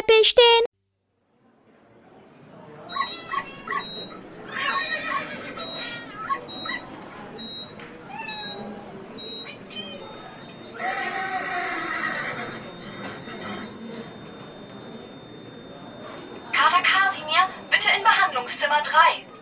Teppich stehen. Kater Kasimir, bitte in Behandlungszimmer 3.